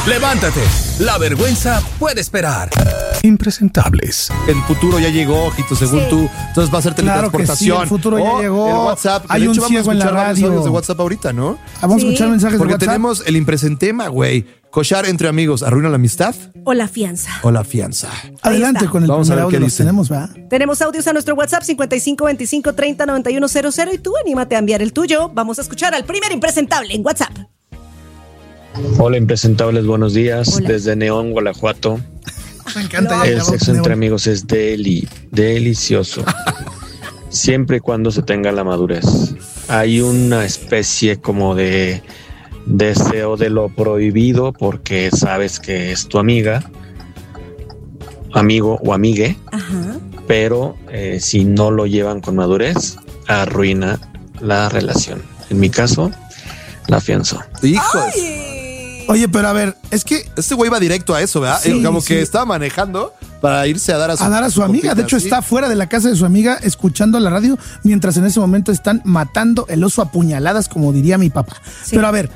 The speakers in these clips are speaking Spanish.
Levántate, la vergüenza puede esperar. Impresentables. El futuro ya llegó, Ojito, según tú. Entonces va a ser teletransportación. Claro que sí, el futuro ya llegó. El WhatsApp. Hay de un hecho, vamos a ciego en la escuchar varios radio. audios de WhatsApp ahorita, ¿no? Vamos a escuchar mensajes de Porque WhatsApp. tenemos el impresentema, güey. Cochar entre amigos, ¿arruina la amistad O la fianza. o la fianza? Adelante está. con el Vamos a primer ver qué audio. Los dicen. tenemos, ¿verdad? Tenemos audios a nuestro WhatsApp 55 25 30 91 00 y tú anímate a enviar el tuyo. Vamos a escuchar al primer impresentable en WhatsApp. Hola impresentables, buenos días. Hola. Desde Neón, Guanajuato. Me encanta. El sexo entre amigos es delicioso. Siempre y cuando se tenga la madurez. Hay una especie como de deseo de lo prohibido porque sabes que es tu amiga, amigo o amigue, Ajá. pero si no lo llevan con madurez, arruina la relación. En mi caso, la fianza. Hijos. Oye, pero a ver, es que Este güey va directo a eso, ¿verdad? Sí, Como sí. que estaba manejando para irse a dar a su amiga. De hecho, ¿sí? está fuera de la casa de su amiga escuchando la radio, mientras en ese momento están matando el oso a puñaladas, como diría mi papá. Sí. Pero a ver,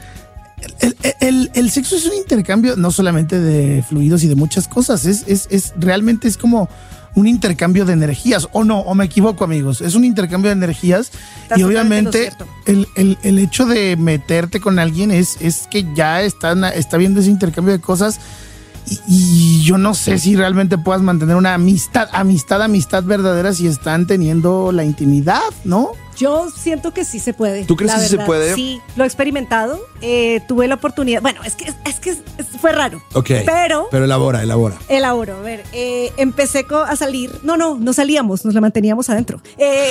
el sexo es un intercambio no solamente de fluidos y de muchas cosas, realmente es como un intercambio de energías, o no, o me equivoco, amigos, es un intercambio de energías. Estás y totalmente obviamente el hecho de meterte con alguien es que ya está viendo ese intercambio de cosas. Y yo no sé si realmente puedas mantener una amistad verdadera si están teniendo la intimidad, ¿no? Yo siento que sí se puede. ¿Tú crees la que sí se verdad. puede? Sí, lo he experimentado. Tuve la oportunidad. Bueno, es que fue raro. Ok. Pero elabora. elaboro. A ver, empecé a salir. No salíamos, nos la manteníamos adentro.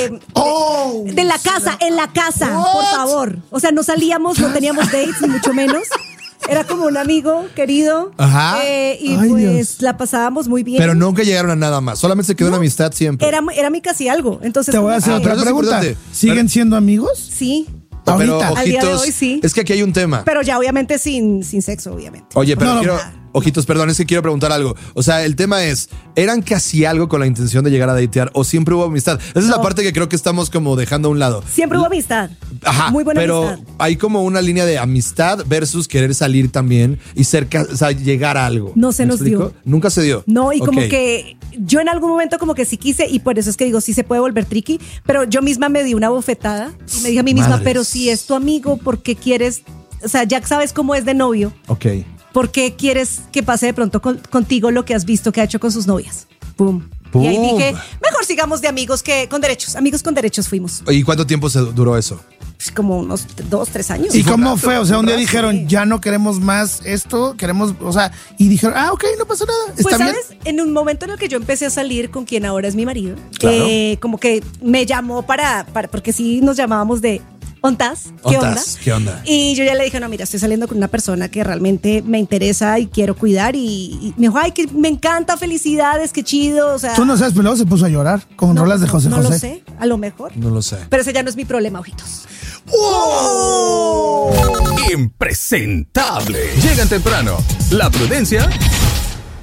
En la casa, por favor. O sea, no salíamos, no teníamos dates, ni mucho menos. Era como un amigo querido. Ajá. Y Ay, pues Dios. la pasábamos muy bien. Pero nunca llegaron a nada más. Solamente se quedó en amistad siempre. Era mi casi algo. Entonces, Te voy a hacer como otra pero eso es pregunta. importante. ¿Siguen siendo amigos? Sí, Pero, ahorita. ojitos, Al día de hoy, sí. es que aquí hay un tema. pero ya obviamente sin sexo, obviamente. Oye, pero No, no. ojitos, perdón, es que quiero preguntar algo. O sea, el tema es, ¿eran casi algo con la intención de llegar a datear o siempre hubo amistad? Esa es la No. parte que creo que estamos como dejando a un lado. Siempre hubo amistad. Ajá, Muy buena pero amistad. hay como una línea de amistad versus querer salir también y llegar a algo. No se ¿Me nos explico? dio. Nunca se dio. No, y como Ok. que yo en algún momento como que sí quise, y por eso es que digo, sí se puede volver tricky, pero yo misma me di una bofetada y me dije a mí misma, Madres. pero si es tu amigo, ¿por qué quieres? O sea, ya sabes cómo es de novio, Ok. ¿por qué quieres que pase de pronto contigo lo que has visto que ha hecho con sus novias? Pum. Pum. Y ahí dije, mejor sigamos de amigos que con derechos. Amigos con derechos fuimos. ¿Y cuánto tiempo se duró eso? Pues como unos 2, 3 años. ¿Y cómo fue? O sea, un día rato, dijeron, ya no queremos más esto, queremos, o sea, y dijeron, ok, no pasa nada, Pues, está bien. ¿sabes? En un momento en el que yo empecé a salir con quien ahora es mi marido, Claro. como que me llamó para porque sí nos llamábamos de ¿ontas? ¿Qué onda? Ontas, ¿qué onda? Y yo ya le dije, no, mira, estoy saliendo con una persona que realmente me interesa y quiero cuidar. Y me dijo, ay, que me encanta, felicidades, qué chido. O sea, Tú no sabes, pero luego se puso a llorar con no, rolas de José no José. lo sé, a lo mejor. No lo sé. Pero ese ya no es mi problema, ojitos. Impresentable. Llegan temprano. La prudencia